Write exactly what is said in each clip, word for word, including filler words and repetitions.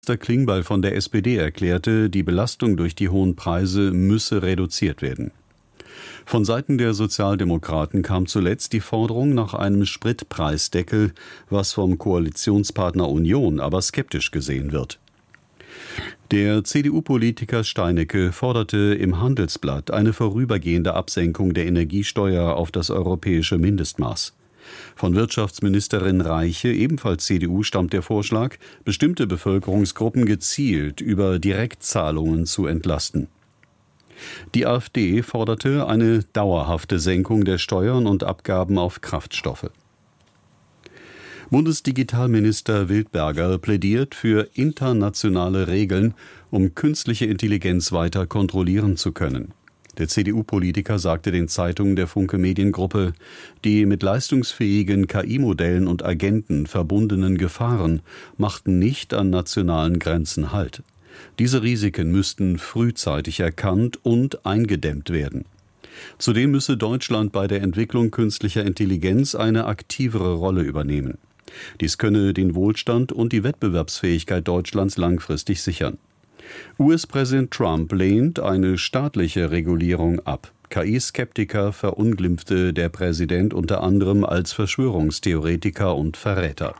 Minister Klingbeil von der S P D erklärte, die Belastung durch die hohen Preise müsse reduziert werden. Von Seiten der Sozialdemokraten kam zuletzt die Forderung nach einem Spritpreisdeckel, was vom Koalitionspartner Union aber skeptisch gesehen wird. Der C D U-Politiker Steinecke forderte im Handelsblatt eine vorübergehende Absenkung der Energiesteuer auf das europäische Mindestmaß. Von Wirtschaftsministerin Reiche, ebenfalls C D U, stammt der Vorschlag, bestimmte Bevölkerungsgruppen gezielt über Direktzahlungen zu entlasten. Die AfD forderte eine dauerhafte Senkung der Steuern und Abgaben auf Kraftstoffe. Bundesdigitalminister Wildberger plädiert für internationale Regeln, um künstliche Intelligenz weiter kontrollieren zu können. Der C D U-Politiker sagte den Zeitungen der Funke Mediengruppe, die mit leistungsfähigen K I-Modellen und Agenten verbundenen Gefahren machten nicht an nationalen Grenzen Halt. Diese Risiken müssten frühzeitig erkannt und eingedämmt werden. Zudem müsse Deutschland bei der Entwicklung künstlicher Intelligenz eine aktivere Rolle übernehmen. Dies könne den Wohlstand und die Wettbewerbsfähigkeit Deutschlands langfristig sichern. U S-Präsident Trump lehnt eine staatliche Regulierung ab. K I-Skeptiker verunglimpfte der Präsident unter anderem als Verschwörungstheoretiker und Verräter.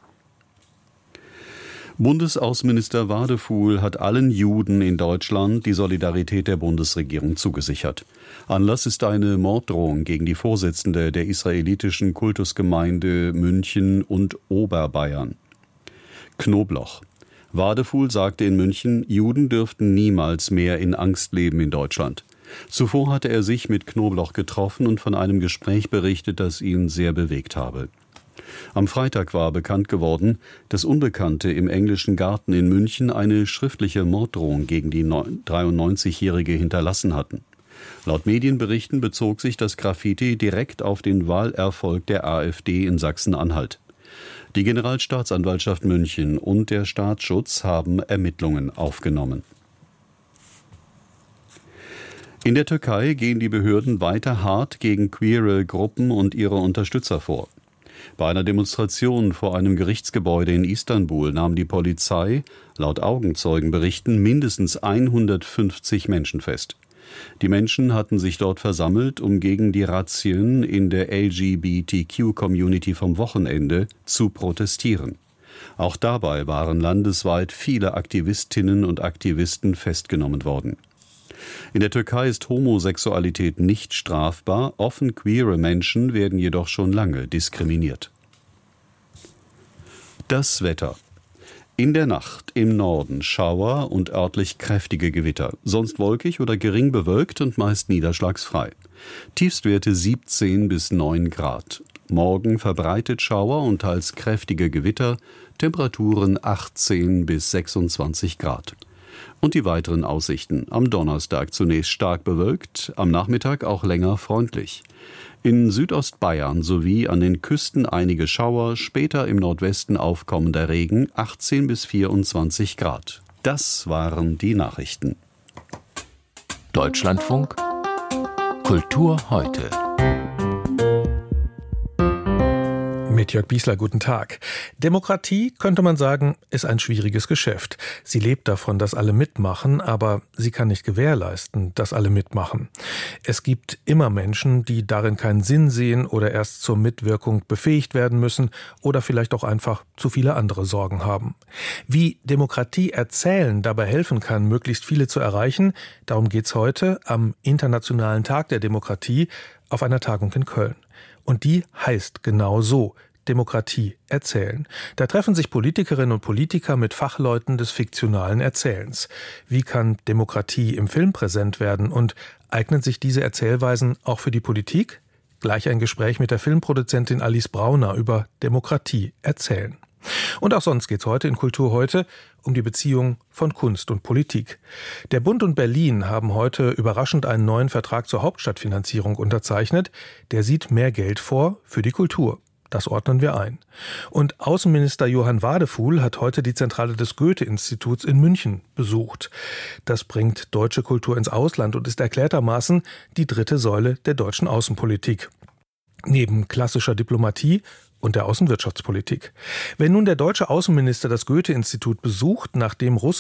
Bundesaußenminister Wadefuhl hat allen Juden in Deutschland die Solidarität der Bundesregierung zugesichert. Anlass ist eine Morddrohung gegen die Vorsitzende der israelitischen Kultusgemeinde München und Oberbayern. Knobloch. Wadefuhl sagte in München, Juden dürften niemals mehr in Angst leben in Deutschland. Zuvor hatte er sich mit Knobloch getroffen und von einem Gespräch berichtet, das ihn sehr bewegt habe. Am Freitag war bekannt geworden, dass Unbekannte im Englischen Garten in München eine schriftliche Morddrohung gegen die dreiundneunzigjährige hinterlassen hatten. Laut Medienberichten bezog sich das Graffiti direkt auf den Wahlerfolg der AfD in Sachsen-Anhalt. Die Generalstaatsanwaltschaft München und der Staatsschutz haben Ermittlungen aufgenommen. In der Türkei gehen die Behörden weiter hart gegen queere Gruppen und ihre Unterstützer vor. Bei einer Demonstration vor einem Gerichtsgebäude in Istanbul nahm die Polizei, laut Augenzeugenberichten, mindestens hundertfünfzig Menschen fest. Die Menschen hatten sich dort versammelt, um gegen die Razzien in der L G B T Q-Community vom Wochenende zu protestieren. Auch dabei waren landesweit viele Aktivistinnen und Aktivisten festgenommen worden. In der Türkei ist Homosexualität nicht strafbar, offen queere Menschen werden jedoch schon lange diskriminiert. Das Wetter. In der Nacht im Norden Schauer und örtlich kräftige Gewitter, sonst wolkig oder gering bewölkt und meist niederschlagsfrei. Tiefstwerte siebzehn bis neun Grad. Morgen verbreitet Schauer und teils kräftige Gewitter, Temperaturen achtzehn bis sechsundzwanzig Grad. Und die weiteren Aussichten. Am Donnerstag zunächst stark bewölkt, am Nachmittag auch länger freundlich. In Südostbayern sowie an den Küsten einige Schauer, später im Nordwesten aufkommender Regen, achtzehn bis vierundzwanzig Grad. Das waren die Nachrichten. Deutschlandfunk Kultur heute. Mit Jörg Biesler, guten Tag. Demokratie, könnte man sagen, ist ein schwieriges Geschäft. Sie lebt davon, dass alle mitmachen, aber sie kann nicht gewährleisten, dass alle mitmachen. Es gibt immer Menschen, die darin keinen Sinn sehen oder erst zur Mitwirkung befähigt werden müssen oder vielleicht auch einfach zu viele andere Sorgen haben. Wie Demokratie erzählen dabei helfen kann, möglichst viele zu erreichen, darum geht's heute am Internationalen Tag der Demokratie auf einer Tagung in Köln. Und die heißt genau so: Demokratie erzählen. Da treffen sich Politikerinnen und Politiker mit Fachleuten des fiktionalen Erzählens. Wie kann Demokratie im Film präsent werden und eignen sich diese Erzählweisen auch für die Politik? Gleich ein Gespräch mit der Filmproduzentin Alice Brauner über Demokratie erzählen. Und auch sonst geht's heute in Kultur heute um die Beziehung von Kunst und Politik. Der Bund und Berlin haben heute überraschend einen neuen Vertrag zur Hauptstadtfinanzierung unterzeichnet. Der sieht mehr Geld vor für die Kultur. Das ordnen wir ein. Und Außenminister Johann Wadefuhl hat heute die Zentrale des Goethe-Instituts in München besucht. Das bringt deutsche Kultur ins Ausland und ist erklärtermaßen die dritte Säule der deutschen Außenpolitik. Neben klassischer Diplomatie und der Außenwirtschaftspolitik. Wenn nun der deutsche Außenminister das Goethe-Institut besucht, nachdem Russland